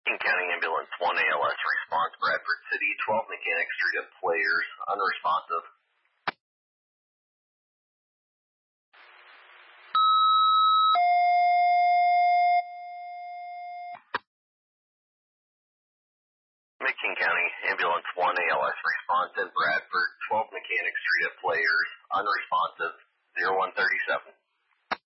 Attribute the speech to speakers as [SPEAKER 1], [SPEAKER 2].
[SPEAKER 1] King County Ambulance 1 ALS response, Bradford City, 12 Mechanic Street at Players, unresponsive. King County Ambulance 1 ALS response in Bradford, 12 Mechanic Street at Players, unresponsive, 0137.